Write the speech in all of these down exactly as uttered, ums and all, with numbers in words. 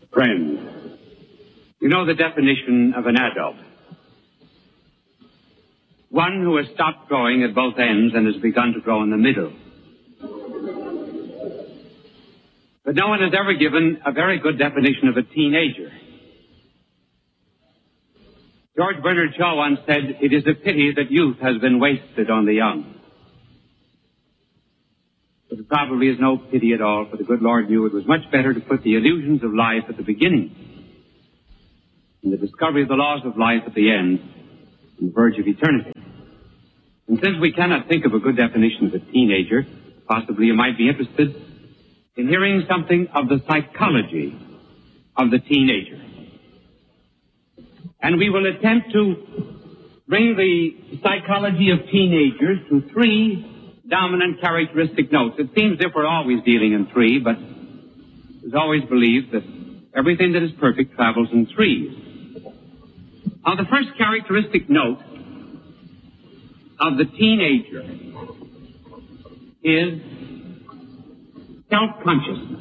Friend, you know the definition of an adult. One who has stopped growing at both ends and has begun to grow in the middle. But no one has ever given a very good definition of a teenager. George Bernard Shaw once said, "It is a pity that youth has been wasted on the young." But there probably is no pity at all, for the good Lord knew it was much better to put the illusions of life at the beginning and the discovery of the laws of life at the end, on the verge of eternity. And since we cannot think of a good definition of a teenager, possibly you might be interested in hearing something of the psychology of the teenager. And we will attempt to bring the psychology of teenagers to three dominant characteristic notes. It seems as if we're always dealing in three, but it's always believed that everything that is perfect travels in threes. Now, the first characteristic note of the teenager is self-consciousness.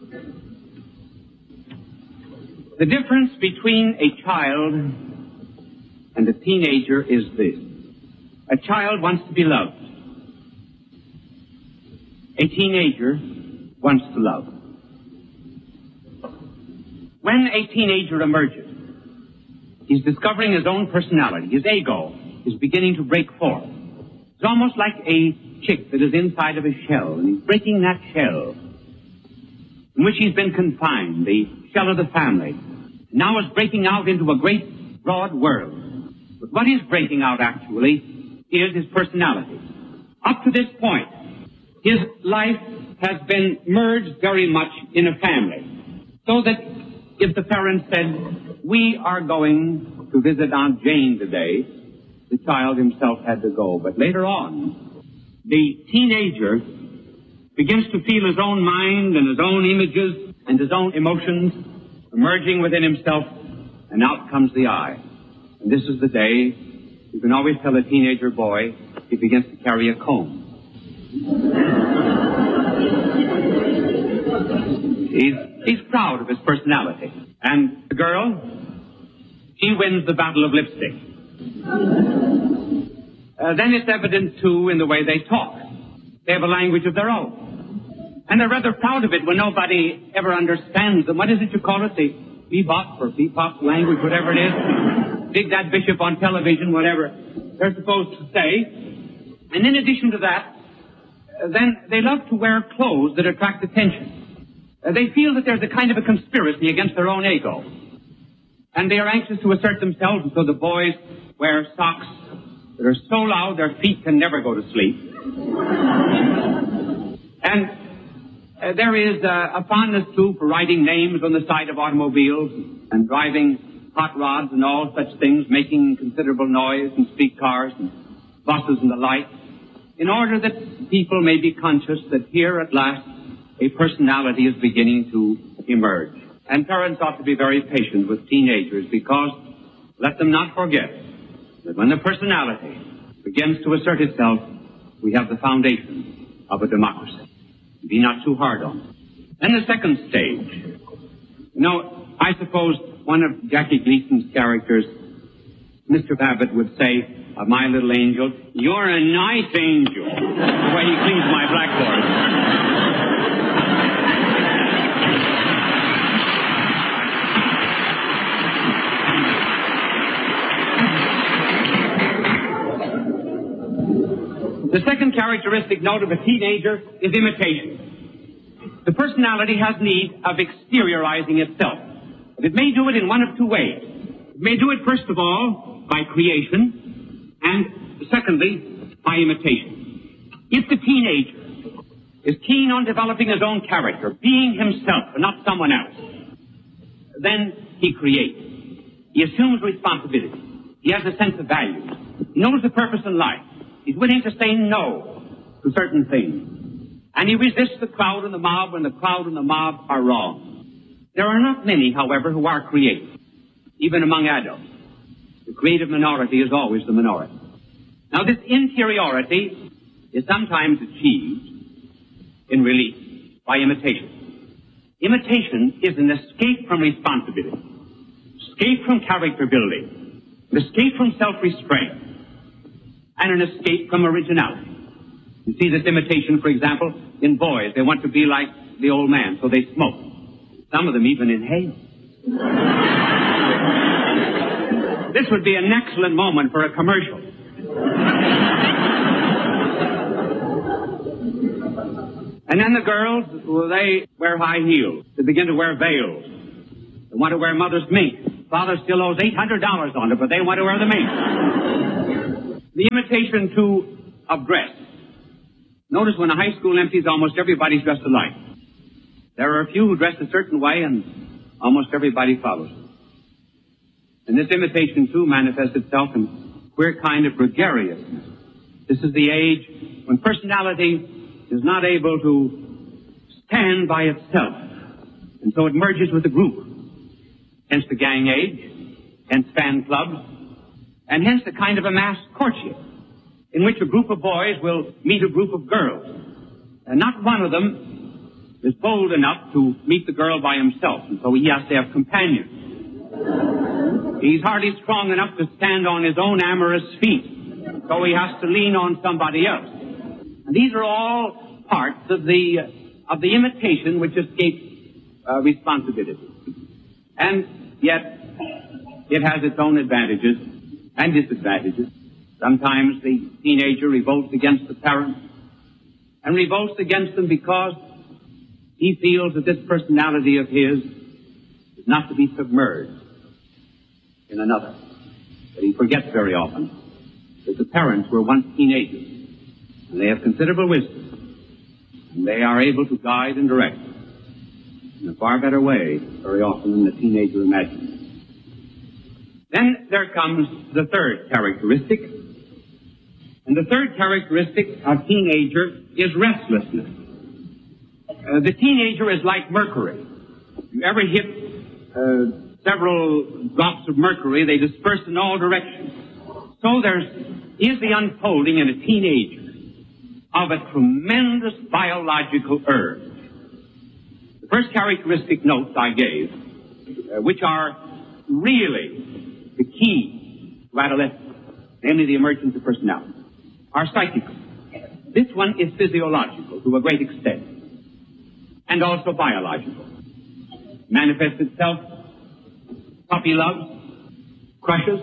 The difference between a child and a teenager is this. A child wants to be loved. A teenager wants to love. When a teenager emerges, he's discovering his own personality. His ego is beginning to break forth. It's almost like a chick that is inside of a shell, and he's breaking that shell in which he's been confined, the shell of the family. Now is breaking out into a great, broad world. But what is breaking out, actually, is his personality. Up to this point, his life has been merged very much in a family. So that if the parents said, "We are going to visit Aunt Jane today," the child himself had to go. But later on, the teenager begins to feel his own mind and his own images and his own emotions emerging within himself, and out comes the I. And this is the day you can always tell a teenager boy he begins to carry a comb. he's, he's proud of his personality. And the girl, she wins the battle of lipstick. Uh, then it's evident, too, in the way they talk. They have a language of their own. And they're rather proud of it when nobody ever understands them. What is it you call it? The bebop or bebop language, whatever it is. Dig that bishop on television, whatever they're supposed to say. And in addition to that, uh, then they love to wear clothes that attract attention. Uh, they feel that there's a kind of a conspiracy against their own ego. And they are anxious to assert themselves, and so the boys wear socks that are so loud their feet can never go to sleep. And uh, there is uh, a fondness, too, for writing names on the side of automobiles and driving hot rods and all such things, making considerable noise in streetcars and buses and the like, in order that people may be conscious that here at last a personality is beginning to emerge. And parents ought to be very patient with teenagers, because let them not forget that when the personality begins to assert itself, we have the foundation of a democracy. Be not too hard on it. Then the second stage. You know, I suppose one of Jackie Gleason's characters, Mister Babbitt, would say of My Little Angel, "You're a nice angel," the way he cleans my blackboard. The second characteristic note of a teenager is imitation. The personality has need of exteriorizing itself. But it may do it in one of two ways. It may do it, first of all, by creation, and secondly, by imitation. If the teenager is keen on developing his own character, being himself and not someone else, then he creates. He assumes responsibility. He has a sense of values. He knows the purpose in life. He's willing to say no to certain things. And he resists the crowd and the mob when the crowd and the mob are wrong. There are not many, however, who are creative, even among adults. The creative minority is always the minority. Now, this interiority is sometimes achieved in relief by imitation. Imitation is an escape from responsibility, escape from character building, an escape from self-restraint, and an escape from originality. You see this imitation, for example, in boys. They want to be like the old man, so they smoke. Some of them even inhale. This would be an excellent moment for a commercial. And then the girls, well, they wear high heels. They begin to wear veils. They want to wear mother's mink. Father still owes eight hundred dollars on it, but they want to wear the mink. The imitation, too, of dress. Notice when a high school empties, almost everybody's dressed alike. There are a few who dress a certain way, and almost everybody follows. And this imitation, too, manifests itself in a queer kind of gregariousness. This is the age when personality is not able to stand by itself, and so it merges with the group. Hence the gang age, hence fan clubs, and hence the kind of a mass courtship, in which a group of boys will meet a group of girls. And not one of them is bold enough to meet the girl by himself, and so he has to have companions. He's hardly strong enough to stand on his own amorous feet, so he has to lean on somebody else. And these are all parts of the uh, of the imitation which escapes uh, responsibility. And yet, it has its own advantages and disadvantages. Sometimes the teenager revolts against the parents, and revolts against them because he feels that this personality of his is not to be submerged in another. But he forgets very often that the parents were once teenagers, and they have considerable wisdom, and they are able to guide and direct in a far better way very often than the teenager imagines. Then there comes the third characteristic. And the third characteristic of teenager is restlessness. Uh, the teenager is like mercury. If you ever hit uh, several drops of mercury, they disperse in all directions. So there is the unfolding in a teenager of a tremendous biological urge. The first characteristic notes I gave, uh, which are really the key to adolescence, namely the emergence of personality, are psychical. This one is physiological to a great extent, and also biological. Manifests itself puppy loves, crushes,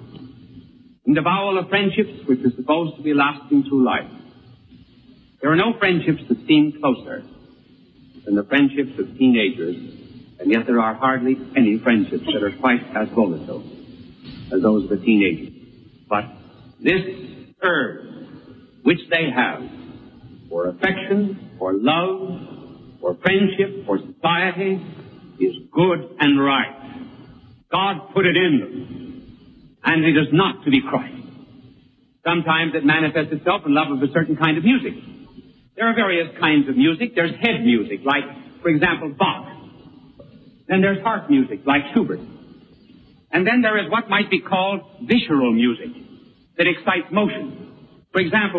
and avowal of friendships which are supposed to be lasting through life. There are no friendships that seem closer than the friendships of teenagers, and yet there are hardly any friendships that are quite as volatile as those of a teenager. But this urge which they have for affection, for love, for friendship, for society, is good and right. God put it in them, and it is not to be crushed. Sometimes it manifests itself in love of a certain kind of music. There are various kinds of music. There's head music, like, for example, Bach. Then there's heart music, like Schubert. And then there is what might be called visceral music that excites motion. For example,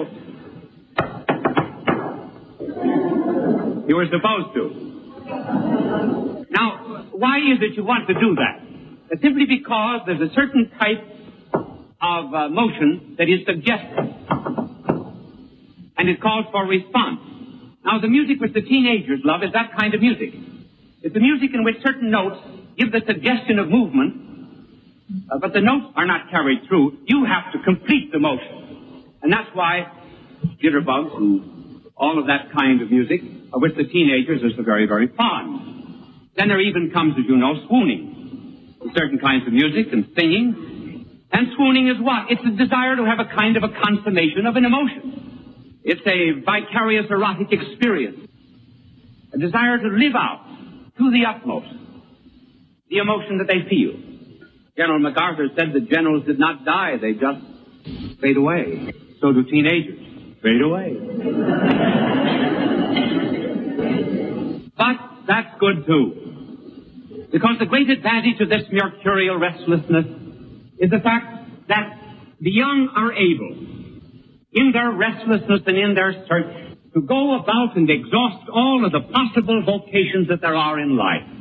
you were supposed to. Now, why is it you want to do that? It's simply because there's a certain type of uh, motion that is suggestive, and it calls for response. Now, the music which the teenagers love is that kind of music. It's a music in which certain notes give the suggestion of movement, uh, but the notes are not carried through. You have to complete the motion. And that's why jitterbugs and all of that kind of music, of which the teenagers are so very, very fond. Then there even comes, as you know, swooning. Certain kinds of music and singing. And swooning is what? It's a desire to have a kind of a consummation of an emotion. It's a vicarious erotic experience. A desire to live out to the utmost the emotion that they feel. General MacArthur said that generals did not die, they just fade away. So do teenagers. Fade away. But that's good too. Because the great advantage of this mercurial restlessness is the fact that the young are able, in their restlessness and in their search, to go about and exhaust all of the possible vocations that there are in life.